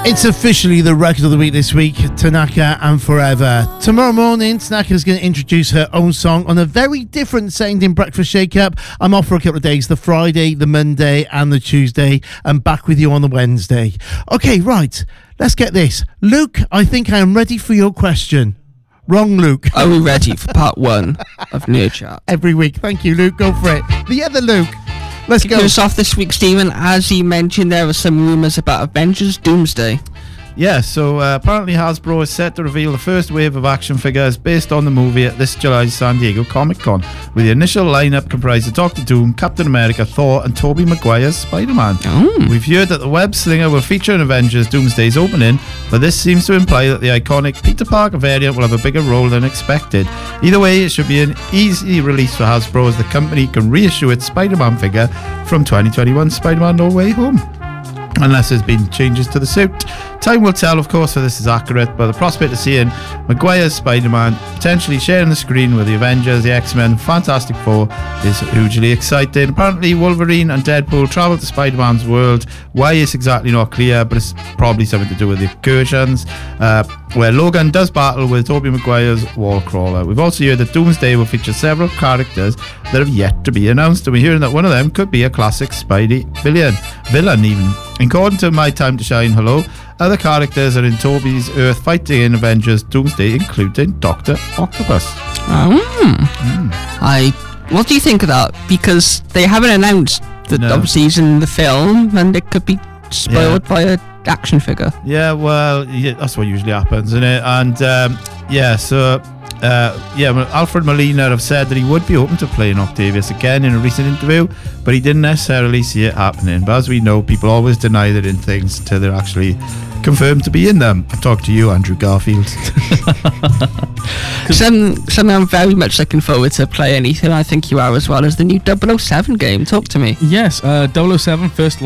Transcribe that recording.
It's officially the record of the week this week, Tanaka and Forever. Tomorrow morning, Tanaka's going to introduce her own song on a very different sounding Breakfast Shake-Up. I'm off for a couple of days, the Friday, the Monday and the Tuesday, and back with you on the Wednesday. Okay, right, let's get this. Luke, I think I am ready for your question. Wrong, Luke. Are we ready for part 1 of Nerd Chat? Every week. Thank you, Luke. Go for it. The other Luke. Let's go. Kick us off this week, Stephen. As you mentioned, there are some rumours about Avengers Doomsday. Yeah, so apparently Hasbro is set to reveal the first wave of action figures based on the movie at this July's San Diego Comic-Con, with the initial lineup comprised of Doctor Doom, Captain America, Thor and Tobey Maguire's Spider-Man. We've heard that the web slinger will feature in Avengers Doomsday's opening, but this seems to imply that the iconic Peter Parker variant will have a bigger role than expected. Either way, it should be an easy release for Hasbro, as the company can reissue its Spider-Man figure from 2021 Spider-Man No Way Home, unless there's been changes to the suit. Time will tell, of course, if this is accurate, but the prospect of seeing Maguire's Spider-Man potentially sharing the screen with the Avengers, the X-Men, Fantastic Four is hugely exciting. Apparently Wolverine and Deadpool travel to Spider-Man's world. Why is exactly not clear, but it's probably something to do with the incursions, where Logan does battle with Tobey Maguire's Wallcrawler. We've also heard that Doomsday will feature several characters that have yet to be announced, and we're hearing that one of them could be a classic Spidey villain even. According to My Time to Shine, hello, other characters are in Tobey's Earth fighting in Avengers Doomsday, including Dr. Octopus. What do you think of that? Because they haven't announced that obviously he's in the film, and it could be spoiled by an action figure. Yeah, well, that's what usually happens, isn't it? And Alfred Molina have said that he would be open to playing Octavius again in a recent interview, but he didn't necessarily see it happening. But as we know, people always deny they're in things until they're actually confirmed to be in them. I talk to you, Andrew Garfield. Something I'm very much looking forward to play anything. I think you are as well, as the new 007 game. Talk to me. Yes, 007 First